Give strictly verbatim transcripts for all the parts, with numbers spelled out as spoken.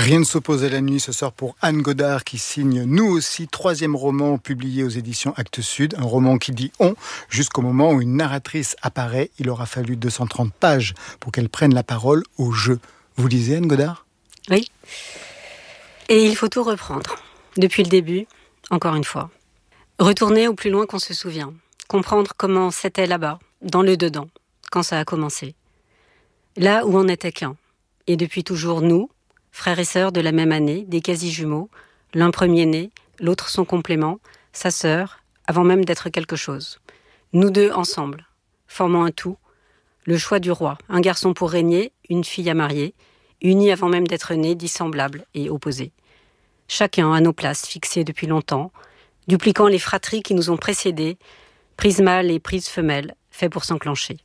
Rien ne s'oppose à la nuit, ce sort pour Anne Godard qui signe Nous aussi, troisième roman publié aux éditions Actes Sud, un roman qui dit on jusqu'au moment où une narratrice apparaît. Il aura fallu deux cent trente pages pour qu'elle prenne la parole au jeu. Vous lisez Anne Godard ? Oui. Et il faut tout reprendre, depuis le début, encore une fois. Retourner au plus loin qu'on se souvient, comprendre comment c'était là-bas, dans le dedans, quand ça a commencé. Là où on n'était qu'un, et depuis toujours nous, frères et sœurs de la même année, des quasi-jumeaux, l'un premier-né, l'autre son complément, sa sœur, avant même d'être quelque chose. Nous deux ensemble, formant un tout, le choix du roi, un garçon pour régner, une fille à marier, unis avant même d'être nés, dissemblables et opposés. Chacun à nos places, fixées depuis longtemps, dupliquant les fratries qui nous ont précédés, prises mâles et prises femelles, faits pour s'enclencher.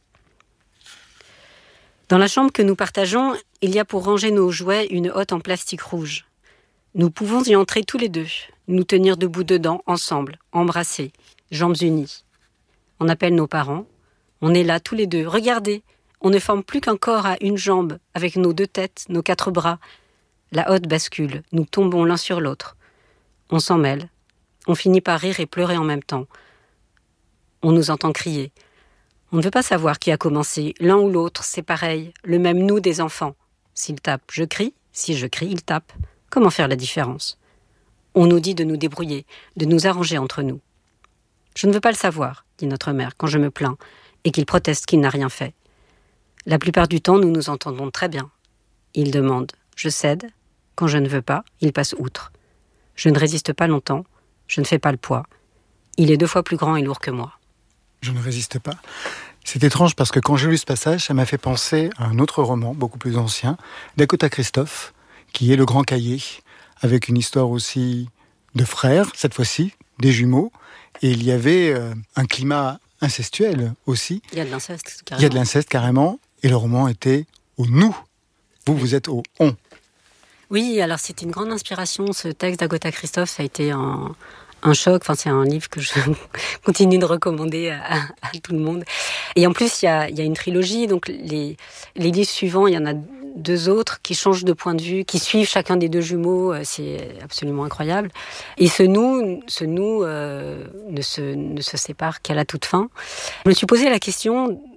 Dans la chambre que nous partageons, il y a pour ranger nos jouets une hotte en plastique rouge. Nous pouvons y entrer tous les deux, nous tenir debout dedans, ensemble, embrassés, jambes unies. On appelle nos parents, on est là tous les deux, regardez, on ne forme plus qu'un corps à une jambe, avec nos deux têtes, nos quatre bras. La hotte bascule, nous tombons l'un sur l'autre. On s'en mêle, on finit par rire et pleurer en même temps. On nous entend crier. On ne veut pas savoir qui a commencé, l'un ou l'autre, c'est pareil, le même nous des enfants. S'il tape, je crie, si je crie, il tape. Comment faire la différence ? On nous dit de nous débrouiller, de nous arranger entre nous. Je ne veux pas le savoir, dit notre mère, quand je me plains, et qu'il proteste qu'il n'a rien fait. La plupart du temps, nous nous entendons très bien. Il demande, je cède. Quand je ne veux pas, il passe outre. Je ne résiste pas longtemps, je ne fais pas le poids. Il est deux fois plus grand et lourd que moi. Je ne résiste pas. C'est étrange parce que quand j'ai lu ce passage, ça m'a fait penser à un autre roman, beaucoup plus ancien, d'Agatha Christophe, qui est Le Grand Cahier, avec une histoire aussi de frères, cette fois-ci, des jumeaux. Et il y avait euh, un climat incestuel aussi. Il y a de l'inceste, carrément. Il y a de l'inceste, carrément. Et le roman était au nous. Vous, vous êtes au on. Oui, alors c'était une grande inspiration. Ce texte d'Agatha Christophe, ça a été un... un choc, enfin c'est un livre que je continue de recommander à, à tout le monde. Et en plus, il y a, il y a une trilogie, donc les, les livres suivants, il y en a deux autres qui changent de point de vue, qui suivent chacun des deux jumeaux, c'est absolument incroyable. Et ce nous, ce nous euh, ne, se, ne se sépare qu'à la toute fin. Je me suis posé la question